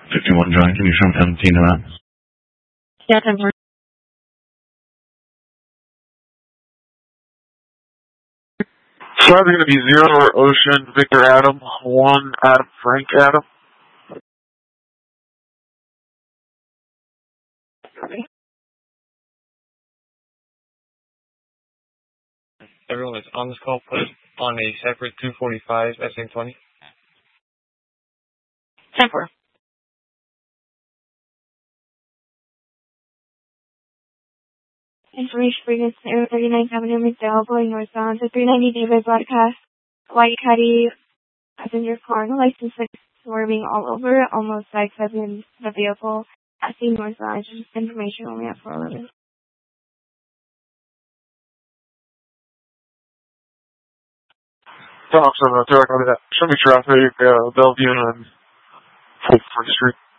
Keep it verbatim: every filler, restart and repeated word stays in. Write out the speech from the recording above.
fifty-one John, can you show seventeen to that? Yeah, ten four. So either going to be zero or Ocean, Victor Adam, one Adam, Frank Adam. Everyone that's on this call, put on a separate two forty-five S M twenty. ten four. Information frequency Air thirty-ninth Avenue, McDowell, going northbound to three ninety David broadcast. White Caddy passenger car, no license plate, swerving all over, almost like in the vehicle. Asking northbound, just information only at four eleven. Fox seven oh two, I copy that. Show me traffic, uh, Bellevue and Fulton Street.